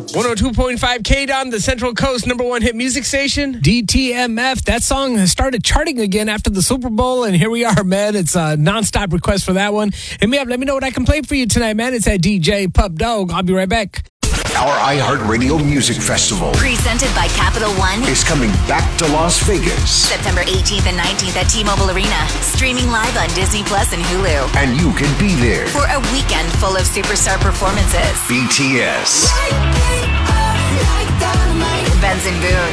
102.5 K-Don, the Central Coast #1 hit music station. DTMF, that song has started charting again after the Super Bowl, and here we are, man. It's a nonstop request for that one. Hit me up, let me know what I can play for you tonight, man. It's at DJ Pup Dog. I'll be right back. Our iHeartRadio Music Festival, presented by Capital One, is coming back to Las Vegas. September 18th and 19th at T-Mobile Arena. Streaming live on Disney Plus and Hulu. And you can be there for a weekend full of superstar performances. BTS, Benson Boone,